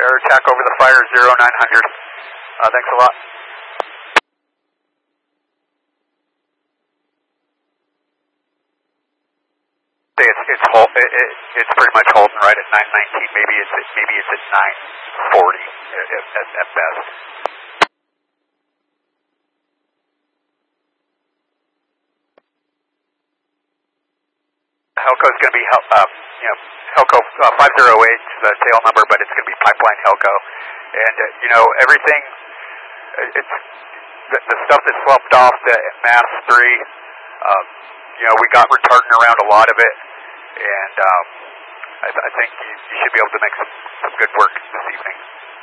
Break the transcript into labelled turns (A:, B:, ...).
A: air attack over the fire, 0900. Thanks a lot. It's pretty much holding right at 919. Maybe it's at 940 at best. Helco's going to be Helco 508 is the tail number, but it's going to be pipeline Helco, and everything. It's the stuff that slumped off the Mass 3. We got retardant around a lot of it, and I think you should be able to make some good work this evening.